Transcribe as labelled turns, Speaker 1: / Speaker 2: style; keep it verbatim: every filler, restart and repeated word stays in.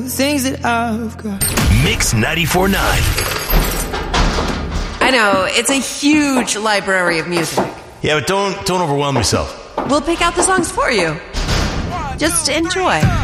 Speaker 1: Things that I've got.
Speaker 2: Mix ninety-four point nine.
Speaker 3: I know, it's a huge library of music.
Speaker 2: Yeah, but don't don't overwhelm yourself.
Speaker 3: We'll pick out the songs for you. Just enjoy.